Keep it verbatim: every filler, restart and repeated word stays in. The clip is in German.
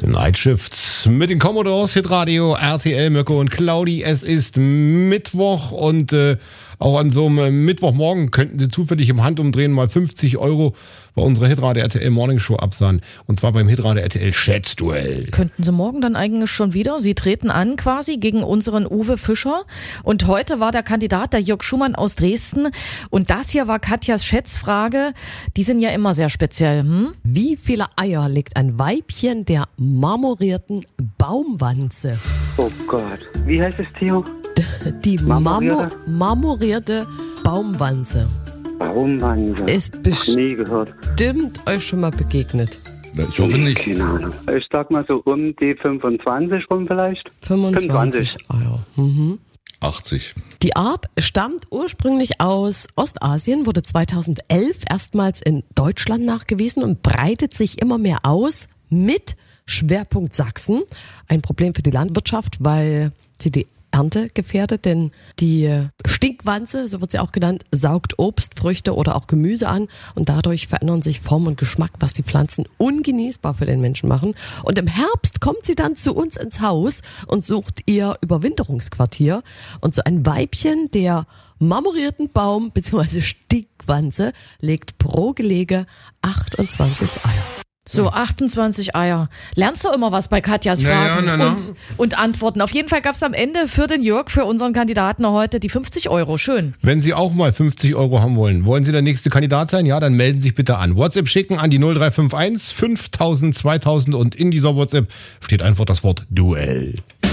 Night Shifts mit den Commodores, Hitradio, R T L, Mirko und Claudi. Es ist Mittwoch und äh, auch an so einem Mittwochmorgen könnten Sie zufällig im Handumdrehen mal fünfzig Euro bei unserer Hitradio R T L Morning Show absahen. Und zwar beim Hitradio R T L Schätzduell. Könnten Sie morgen dann eigentlich schon wieder? Sie treten an quasi gegen unseren Uwe Fischer. Und heute war der Kandidat der Jörg Schumann aus Dresden. Und das hier war Katjas Schätzfrage. Die sind ja immer sehr speziell. Hm? Wie viele Eier legt ein Weibchen der marmorierten Baumwanze? Oh Gott, wie heißt das Tier? Die Marmorierte? marmor- marmorierte Baumwanze. Baumwanze. Ist Nie gehört. bestimmt euch schon mal begegnet. Ich hoffe nicht. Keine Ahnung. Ich sag mal so um die fünfundzwanzig rum vielleicht. fünfundzwanzig Eier. Mhm. achtzig. Die Art stammt ursprünglich aus Ostasien, wurde zweitausendelf erstmals in Deutschland nachgewiesen und breitet sich immer mehr aus mit Schwerpunkt Sachsen. Ein Problem für die Landwirtschaft, weil sie die Ernte gefährdet, denn die Stinkwanze, so wird sie auch genannt, saugt Obst, Früchte oder auch Gemüse an und dadurch verändern sich Form und Geschmack, was die Pflanzen ungenießbar für den Menschen machen. Und im Herbst kommt sie dann zu uns ins Haus und sucht ihr Überwinterungsquartier. Und so ein Weibchen der marmorierten Baum- bzw. Stinkwanze legt pro Gelege achtundzwanzig Eier. So, achtundzwanzig Eier. Lernst du immer was bei Katjas Ja, Fragen ja, na, na. Und, und Antworten. Auf jeden Fall gab es am Ende für den Jörg, für unseren Kandidaten heute die fünfzig Euro. Schön. Wenn Sie auch mal fünfzig Euro haben wollen, wollen Sie der nächste Kandidat sein? Ja, dann melden Sie sich bitte an. WhatsApp schicken an die null drei fünf eins fünftausend zweitausend und in dieser WhatsApp steht einfach das Wort Duell.